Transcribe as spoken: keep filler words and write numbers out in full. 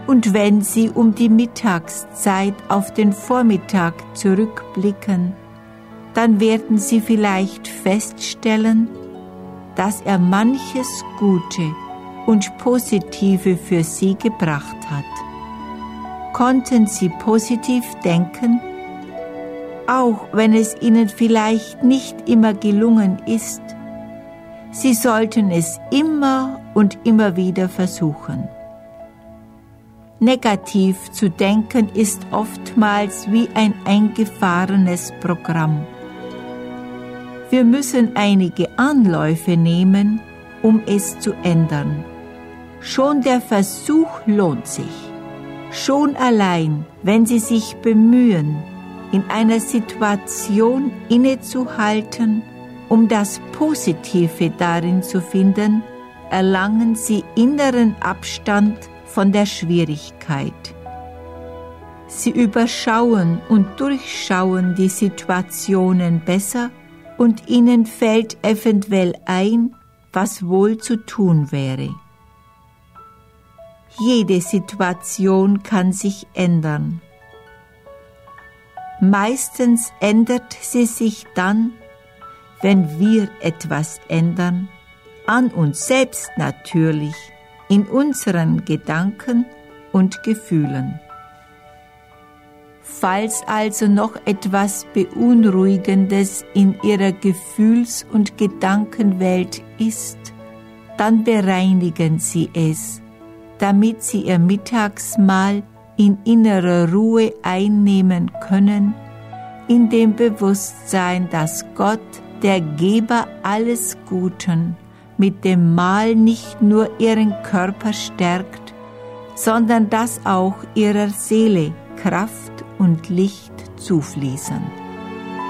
Und wenn Sie um die Mittagszeit auf den Vormittag zurückblicken, dann werden Sie vielleicht feststellen, dass er manches Gute und Positive für Sie gebracht hat. Konnten Sie positiv denken? Auch wenn es Ihnen vielleicht nicht immer gelungen ist, Sie sollten es immer und immer wieder versuchen. Negativ zu denken ist oftmals wie ein eingefahrenes Programm. Wir müssen einige Anläufe nehmen, um es zu ändern. Schon der Versuch lohnt sich. Schon allein, wenn Sie sich bemühen, in einer Situation innezuhalten, um das Positive darin zu finden, erlangen Sie inneren Abstand von der Schwierigkeit. Sie überschauen und durchschauen die Situationen besser und Ihnen fällt eventuell ein, was wohl zu tun wäre. Jede Situation kann sich ändern. Meistens ändert sie sich dann, wenn wir etwas ändern, an uns selbst natürlich, in unseren Gedanken und Gefühlen. Falls also noch etwas Beunruhigendes in Ihrer Gefühls- und Gedankenwelt ist, dann bereinigen Sie es, damit Sie Ihr Mittagsmahl in innerer Ruhe einnehmen können, in dem Bewusstsein, dass Gott, der Geber alles Guten, mit dem Mahl nicht nur Ihren Körper stärkt, sondern dass auch Ihrer Seele Kraft und Licht zufließen.